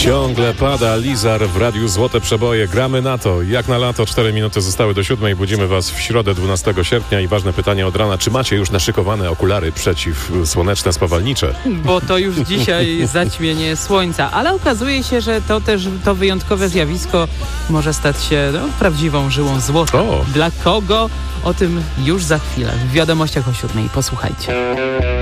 Ciągle pada Lizar w Radiu Złote Przeboje. Gramy na to. Jak na lato, 4 minuty zostały do 7:00. Budzimy Was w środę 12 sierpnia i ważne pytanie od rana. Czy macie już naszykowane okulary przeciwsłoneczne, spawalnicze? Bo to już dzisiaj zaćmienie słońca, ale okazuje się, że to wyjątkowe zjawisko może stać się prawdziwą żyłą złota. Dla kogo? O tym już za chwilę. W wiadomościach o 7:00. Posłuchajcie.